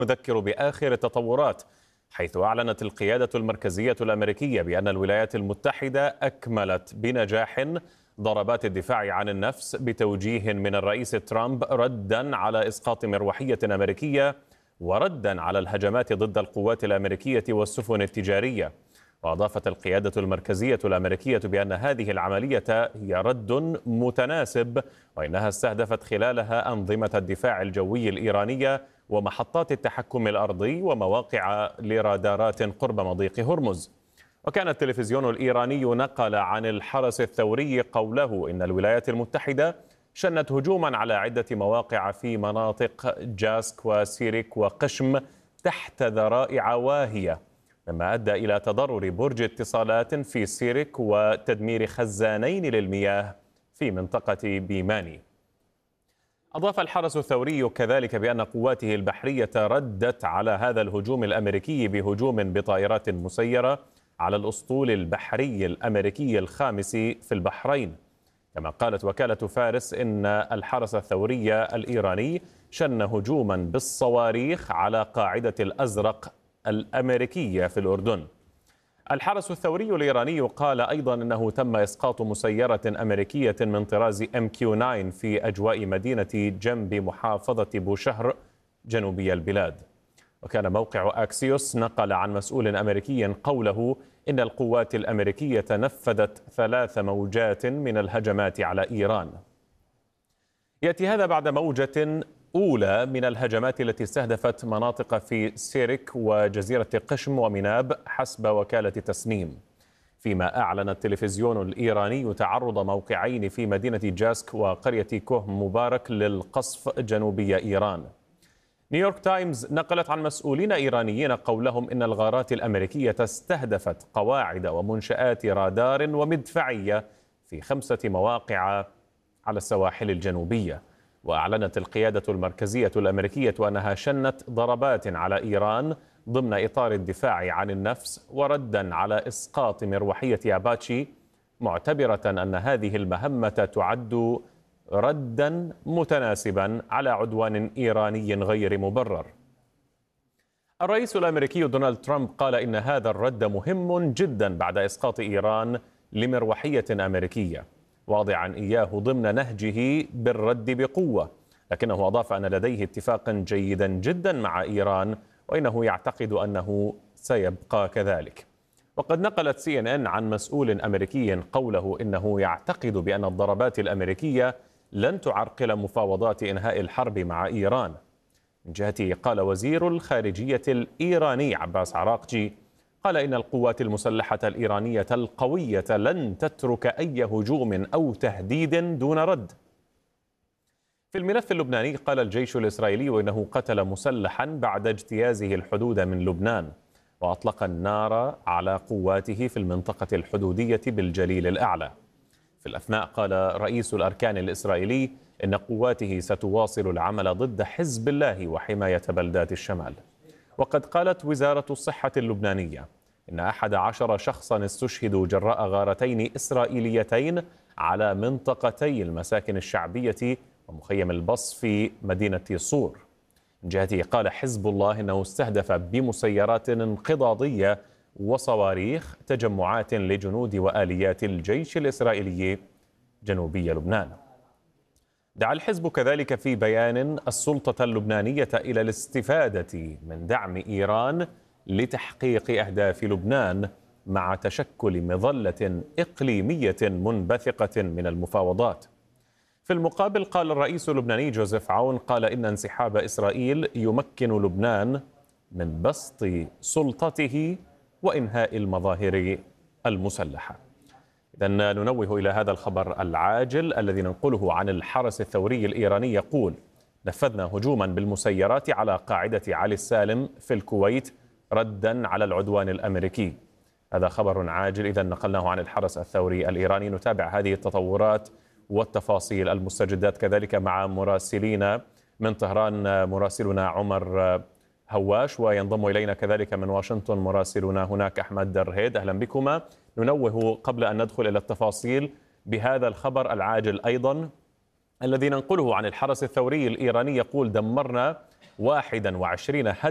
نذكر بآخر التطورات، حيث أعلنت القيادة المركزية الأمريكية بأن الولايات المتحدة أكملت بنجاح ضربات الدفاع عن النفس بتوجيه من الرئيس ترامب ردا على إسقاط مروحية أمريكية وردا على الهجمات ضد القوات الأمريكية والسفن التجارية. وأضافت القيادة المركزية الأمريكية بأن هذه العملية هي رد متناسب، وإنها استهدفت خلالها أنظمة الدفاع الجوي الإيرانية ومحطات التحكم الأرضي ومواقع لرادارات قرب مضيق هرمز. وكان التلفزيون الإيراني نقل عن الحرس الثوري قوله إن الولايات المتحدة شنت هجوما على عدة مواقع في مناطق جاسك وسيرك وقشم تحت ذرائع واهية، مما أدى إلى تضرر برج اتصالات في سيرك وتدمير خزانين للمياه في منطقة بيماني. أضاف الحرس الثوري كذلك بأن قواته البحرية ردت على هذا الهجوم الأمريكي بهجوم بطائرات مسيرة على الأسطول البحري الأمريكي الخامس في البحرين. كما قالت وكالة فارس إن الحرس الثوري الإيراني شن هجوما بالصواريخ على قاعدة الأزرق الأمريكية في الأردن. الحرس الثوري الإيراني قال أيضا أنه تم إسقاط مسيرة أمريكية من طراز MQ-9 في أجواء مدينة جنب محافظة بوشهر جنوبي البلاد. وكان موقع أكسيوس نقل عن مسؤول أمريكي قوله إن القوات الأمريكية نفذت 3 موجات من الهجمات على إيران. يأتي هذا بعد موجة أولى من الهجمات التي استهدفت مناطق في سيرك وجزيرة قشم ومناب حسب وكالة تسنيم، فيما أعلن التلفزيون الإيراني تعرض موقعين في مدينة جاسك وقرية كوه مبارك للقصف جنوبي إيران. نيويورك تايمز نقلت عن مسؤولين إيرانيين قولهم إن الغارات الأمريكية استهدفت قواعد ومنشآت رادار ومدفعية في 5 مواقع على السواحل الجنوبية. وأعلنت القيادة المركزية الأمريكية أنها شنت ضربات على إيران ضمن إطار الدفاع عن النفس وردا على إسقاط مروحية أباتشي، معتبرة أن هذه المهمة تعد ردا متناسبا على عدوان إيراني غير مبرر. الرئيس الأمريكي دونالد ترامب قال إن هذا الرد مهم جدا بعد إسقاط إيران لمروحية أمريكية، واضعا إياه ضمن نهجه بالرد بقوة، لكنه أضاف أن لديه اتفاقا جيدا جدا مع إيران وإنه يعتقد أنه سيبقى كذلك. وقد نقلت CNN عن مسؤول أمريكي قوله إنه يعتقد بأن الضربات الأمريكية لن تعرقل مفاوضات إنهاء الحرب مع إيران. من جهته قال وزير الخارجية الإيراني عباس عراقجي قال إن القوات المسلحة الإيرانية القوية لن تترك أي هجوم أو تهديد دون رد. في الملف اللبناني قال الجيش الإسرائيلي إنه قتل مسلحا بعد اجتيازه الحدود من لبنان، وأطلق النار على قواته في المنطقة الحدودية بالجليل الأعلى. في الأثناء قال رئيس الأركان الإسرائيلي إن قواته ستواصل العمل ضد حزب الله وحماية بلدات الشمال. وقد قالت وزارة الصحة اللبنانية إن 11 شخصا استشهدوا جراء غارتين إسرائيليتين على منطقتي المساكن الشعبية ومخيم البص في مدينة صور. من جهته قال حزب الله إنه استهدف بمسيرات انقضاضية وصواريخ تجمعات لجنود وآليات الجيش الإسرائيلي جنوبي لبنان. دعا الحزب كذلك في بيان السلطة اللبنانية إلى الاستفادة من دعم إيران لتحقيق أهداف لبنان مع تشكل مظلة إقليمية منبثقة من المفاوضات. في المقابل قال الرئيس اللبناني جوزيف عون قال إن انسحاب إسرائيل يمكن لبنان من بسط سلطته وإنهاء المظاهر المسلحة. إذن ننوه إلى هذا الخبر العاجل الذي ننقله عن الحرس الثوري الإيراني يقول نفذنا هجوما بالمسيرات على قاعدة علي السالم في الكويت ردا على العدوان الأمريكي. هذا خبر عاجل إذا نقلناه عن الحرس الثوري الإيراني. نتابع هذه التطورات والتفاصيل المستجدات كذلك مع مراسلين من طهران، مراسلنا عمر هواش، وينضم إلينا كذلك من واشنطن مراسلنا هناك أحمد درهيد. أهلا بكما. ننوه قبل أن ندخل إلى التفاصيل بهذا الخبر العاجل أيضا الذي ننقله عن الحرس الثوري الإيراني يقول دمرنا 21 هدف